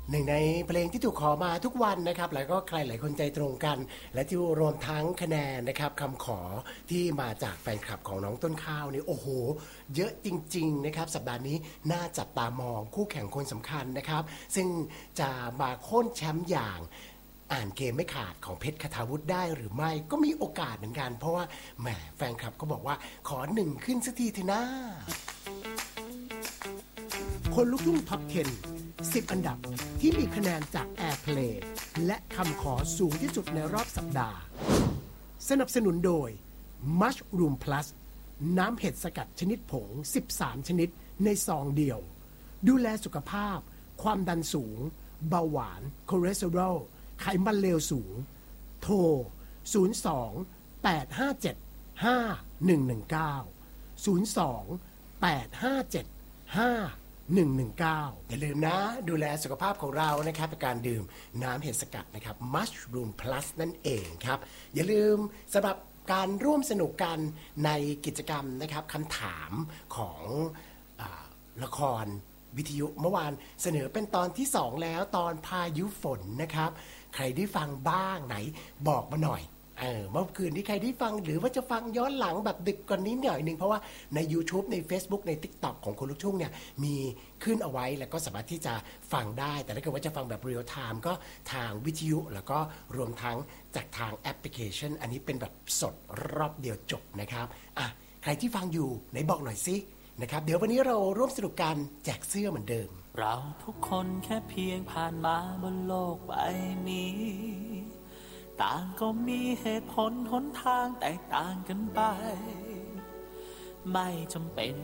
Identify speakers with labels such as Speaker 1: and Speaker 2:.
Speaker 1: หนึ่งในเพลงที่ถูกขอมาทุกวันนะครับแล้วก็ใครหลายคนใจตรงกันและที่รวมทั้งคะแนนนะครับคำขอที่มาจากแฟนคลับของน้องต้นข้าวนี่โอ้โหเยอะจริงๆนะครับสัปดาห์นี้น่าจับตามองคู่แข่งคนสำคัญนะครับซึ่งจะมาโค่นแชมป์อย่างอ่านเกมไม่ขาดของเพชรคทาวุฒิได้หรือไม่ก็มีโอกาสเหมือนกันเพราะว่าแหมแฟนคลับก็บอกว่าขอหนึ่งขึ้นสักทีเถอะนะคนลุกทุ่งท็อป 10 10 อันดับที่มีคะแนนจาก Airplay และคำขอสูงที่สุดในรอบสัปดาห์สนับสนุนโดย Mushroom Plus น้ำเห็ดสกัดชนิดผง13ชนิดในซองเดียวดูแลสุขภาพความดันสูงเบาหวานคอเลสเตอรอลไขมันเลวสูงโทร02 857 5119 02 857 5119อย่าลืมนะดูแลสุขภาพของเรานะครับในการดื่มน้ำเห็ดสกัดนะครับ Mushroom Plus นั่นเองครับอย่าลืมสำหรับการร่วมสนุกกันในกิจกรรมนะครับคำถามของละครวิทยุเมื่อวานเสนอเป็นตอนที่2แล้วตอนพายุฝนนะครับใครได้ฟังบ้างไหนบอกมาหน่อยเมื่อคืนนี้ใครได้ฟังหรือว่าจะฟังย้อนหลังแบบดึกกว่านี้หน่อยนึงเพราะว่าใน YouTube ใน Facebook ใน TikTok ของคนลุกทุ่งเนี่ยมีขึ้นเอาไว้แล้วก็สามารถที่จะฟังได้แต่ถ้าเกิดว่าจะฟังแบบเรียลไทม์ก็ทางวิทยุแล้วก็รวมทั้งจากทางแอปพลิเคชันอันนี้เป็นแบบสดรอบเดียวจบนะครับใครที่ฟังอยู่ไหนบอกหน่อยสินะครับเดี๋ยววันนี้เราร่วมสนุกกันแจกเสื้อเหมือนเดิม
Speaker 2: เราทุกคนแค่เพียงผ่านมาบนโลกใบนี้ต่างก็มีเหตุผลหนทางแตกต่างกันไปไม่จำเป็น